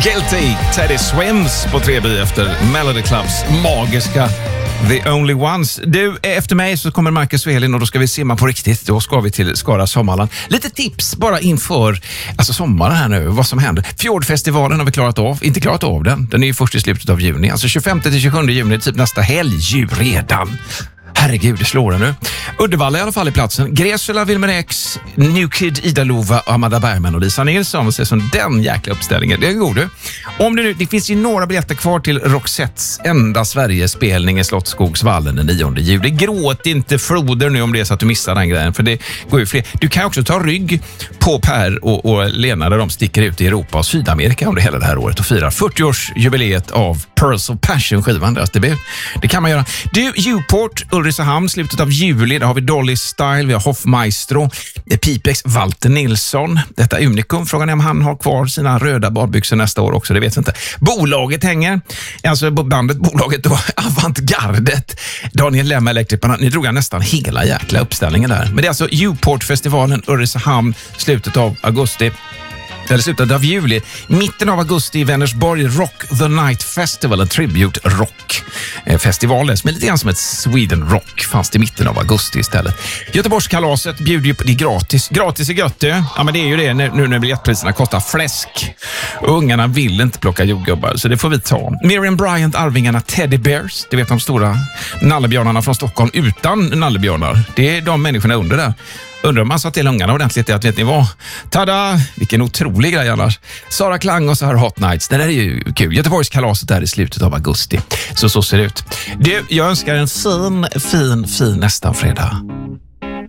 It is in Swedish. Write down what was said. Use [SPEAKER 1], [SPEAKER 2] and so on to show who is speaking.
[SPEAKER 1] Guilty, Teddy Swims på 3B efter Melody Clubs magiska The Only Ones. Du, efter mig så kommer Marcus Svelin och då ska vi simma på riktigt. Då ska vi till Skara Sommarland. Lite tips bara inför sommaren här nu, vad som händer. Fjordfestivalen har vi inte klarat av den. Den är ju först i slutet av juni. Alltså 25-27 juni, typ nästa helg ju redan. Herregud, det slår den nu. Uddevalla i alla fall i platsen. Gräsula, Wilmer X, New Kid, Ida Lova, Amanda Bergman och Lisa Nilsson. Vi ser som den jäkla uppställningen. Det är god du. Om det nu, det finns ju några biljetter kvar till Roxettes enda Sverigespelning i Slottsskogsvallen den 9 juli. Gråt inte floder nu om det är så att du missar den grejen. För det går ju fler. Du kan också ta rygg på Per och Lena där de sticker ut i Europa och Sydamerika under hela det här året och firar 40-årsjubileet av Pearls of Passion-skivan. Deras debut. Det kan man göra. Du, Uport, Ulricehamn, slutet av juli. Där har vi Dolly Style, vi har Hoffmaestro, Pipex, Walter Nilsson. Detta unikum. Frågan är om han har kvar sina röda badbyxor nästa år också. Det vet jag inte. Bolaget hänger. Alltså bolaget då, Avantgardet. Daniel Lemma, Elektrikerna. Ni drog nästan hela jäkla uppställningen där. Men det är alltså Uport-festivalen, Ulricehamn, slutet av augusti. Eller slutet av juli. Mitten av augusti i Vänersborg, Rock the Night Festival, en tribute rock festival som är lite grann som ett Sweden Rock, fast i mitten av augusti istället. Göteborgskalaset bjuder ju på det gratis i Götte. Ja, men det är ju det nu när biljettpriserna kostar fläsk. Ungarna vill inte plocka jordgubbar, så det får vi ta. Miriam Bryant, Arvingarna, Teddy Bears, det vet de stora nallebjörnarna från Stockholm utan nallebjörnar. Det är de människorna under där. Undrar om man sa till ungarna ordentligt att vet ni vad? Tada! Vilken otrolig grej annars. Sara Klang och så här Hot Nights. Det där är ju kul. Göteborgskalaset där i slutet av augusti. Så ser det ut. Du, jag önskar en fin nästa fredag.